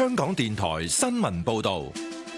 香港電台新聞報道。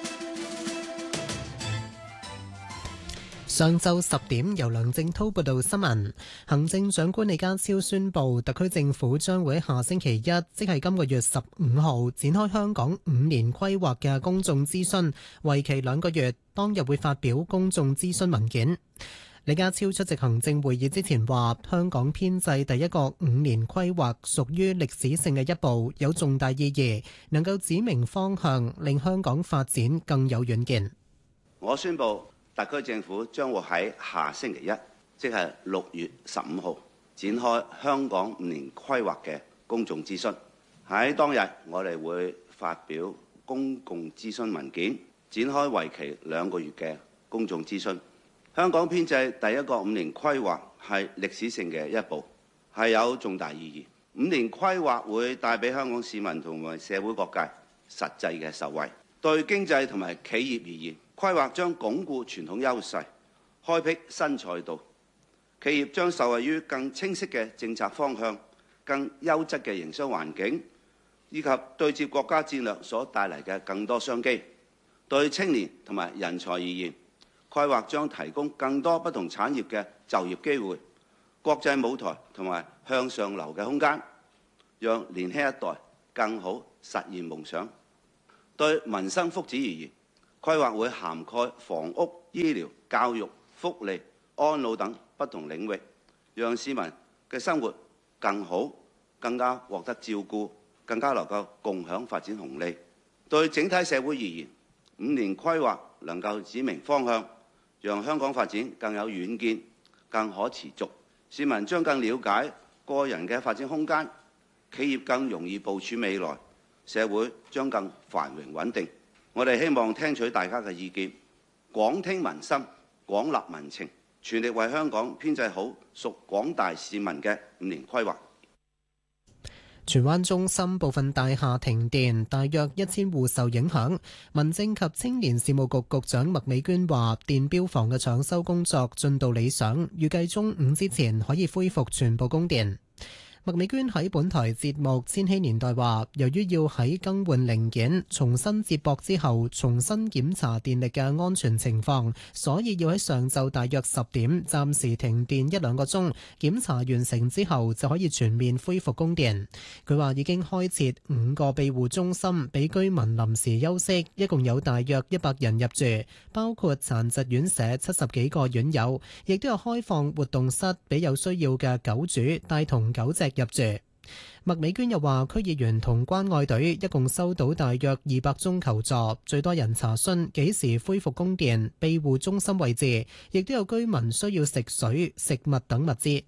上晝10點，由梁正滔報道新聞。行政長官李家超宣布，特區政府將會喺下星期一，即係今個月15號，展開香港5年規劃嘅公眾諮詢，為期2個月。當日會發表公眾諮詢文件。李家超出席行政會議之前話，香港編制第一個5年規劃屬於歷史性嘅一步，有重大意義，能夠指明方向，令香港發展更有遠見。 我宣布，特區政府將會喺下星期一，即係6月15號，展開香港5年規劃嘅公眾諮詢。喺當日，我哋會發表公共諮詢文件，展開為期2個月嘅公眾諮詢。香港編制第一個5年規劃係歷史性嘅一步，係有重大意義。5年規劃會帶俾香港市民同埋社會各界實際嘅受惠。對經濟同埋企業而言，規劃將鞏固傳統優勢，開闢新賽道。企業將受惠於更清晰嘅政策方向、更優質嘅營商環境，以及對接國家戰略所帶嚟嘅更多商機。對青年同埋人才而言，規劃將提供更多不同產業嘅就業機會、國際舞台同埋向上流嘅空間，讓年輕一代更好實現夢想。對民生福祉而言，規劃會涵蓋房屋、醫療、教育、福利、安老等不同領域，讓市民嘅生活更好、更加獲得照顧、更加能夠共享發展紅利。對整體社會而言，5年規劃能夠指明方向，讓香港發展更有遠見、更可持續，市民將更了解個人嘅發展空間，企業更容易部署未來，社會將更繁榮穩定。我哋希望聽取大家嘅意見，廣聽民心，廣納民情，全力為香港編製好屬廣大市民嘅5年規劃。 荃灣中心部分大廈停電，大約1000戶受影響。民政及青年事務局局長麥美娟話，電錶房嘅搶修工作進度理想，預計中午之前可以恢復全部供電。麥美娟喺本台節目《千禧年代》話，由於要喺更換零件、重新接駁之後重新檢查電力嘅安全情況，所以要喺上晝大約10點暫時停電1-2個鐘，檢查完成之後就可以全面恢復供電。佢話已經開設5個庇護中心俾居民臨時休息，一共有大約100人入住，包括殘疾院舍70幾個院友，亦都有開放活動室俾有需要嘅狗主帶同狗隻入住。麥美娟又話，區議員同關愛隊一共收到大約200宗求助，最多人查詢幾時恢復供電、庇護中心位置，亦都有居民需要食水、食物等物資。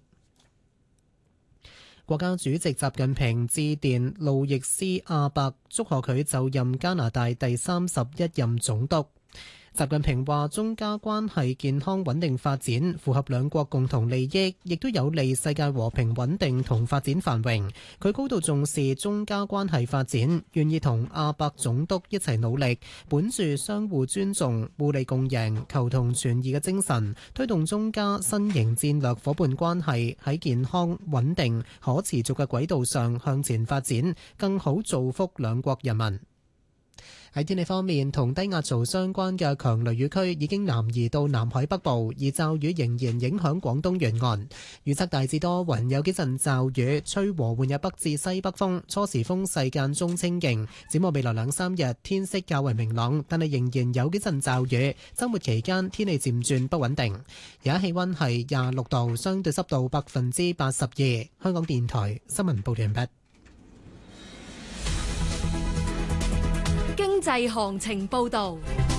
國家主席習近平致電路易斯·阿伯，祝賀佢就任加拿大第31任總督。習近平話，中加關係健康穩定發展，符合兩國共同利益，亦都有利世界和平穩定同發展繁榮。佢高度重視中加關係發展，願意同阿伯總督一齊努力，本住相互尊重、互利共贏、求同存異嘅精神，推動中加新型戰略夥伴關係喺健康、穩定、可持續嘅軌道上向前發展，更好造福兩國人民。喺天氣方面，同低壓槽相關嘅強雷雨區已經南移到南海北部，而驟雨仍然影響廣東沿岸。預測大致多雲，有幾陣驟雨，吹和緩嘅北至西北風，初時風勢間中清勁。展望未來2-3日，天色較為明朗，但係仍然有幾陣驟雨。週末期間天氣漸轉不穩定。而家氣溫係26度，相對濕度82%。香港電台新聞報道完畢。 經濟行情報道。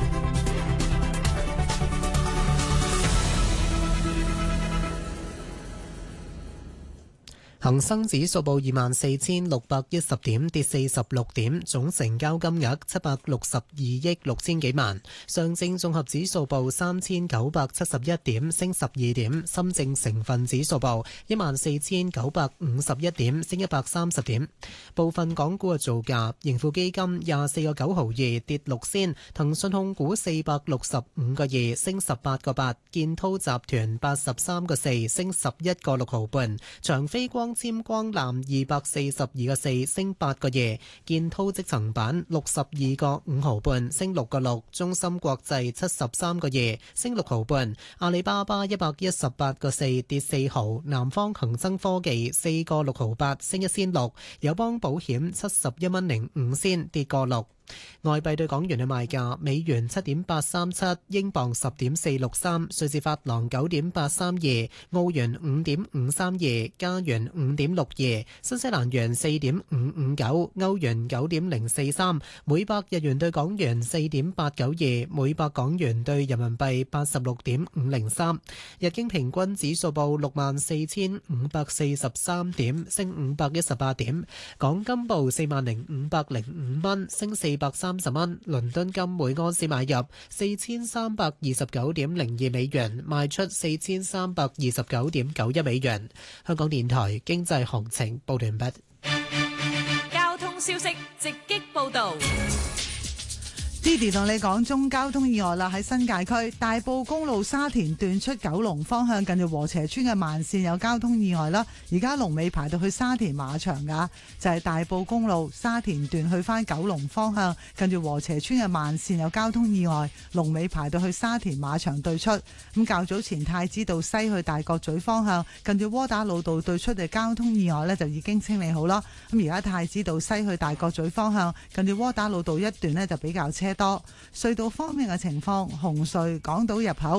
恒生指數報24,610點，跌46點，總成交金額762億6千幾萬。上證綜合指數報3,971點，升12點。深證成分指數報14,951點，升130點。部分港股嘅造價：盈富基金24個9毫2，跌6仙；騰訊控股465個2，升18個8；建滔集團83個4，升11個6毫半；長飛光光纖光纜242個4升8個2，建滔積層板62個5毫半升6個6，中芯國際73個2升6毫半，阿里巴巴118個4跌4毫，南方恒生科技4個6毫8升1仙6，友邦保險71蚊05仙跌個6。外幣對港元嘅賣價：美元7.837，英鎊10.463，瑞士法郎9.832，澳元5.532，加元5.62，新西蘭元4.559，歐元9.043，每百日元對港元4.892，每百港元對人民幣86.503。日經平均指數報64,543點，升518點。港金報40,505蚊，升430蚊。倫敦金每安士買入4329.02美元，賣出4329.91美元。香港電台經濟行情報完畢。 交通消息直擊報道。 Didi 同你講中交通意外啦，喺新界區大埔公路沙田段出九龍方向，近住禾輋村嘅慢線有交通意外啦。而家龍尾排到去沙田馬場噶，就係大埔公路沙田段去翻九龍方向，近住禾輋村嘅慢線有交通意外，龍尾排到去沙田馬場對出。咁較早前太子道西去大角咀方向，近住窩打老道對出嘅交通意外呢，就已經清理好啦。咁而家太子道西去大角咀方向，近住窩打老道一段呢，就比較車多。隧道方面嘅情況，紅隧港島入口